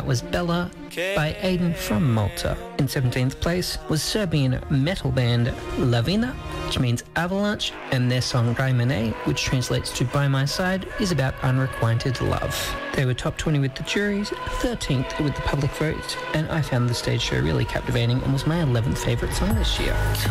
that was Bella by Aiden from Malta. In 17th place was Serbian metal band Lavina, which means avalanche, and their song Raimane, which translates to By My Side, is about unrequited love. They were top 20 with the juries, 13th with the public vote, and I found the stage show really captivating and was my 11th favourite song this year.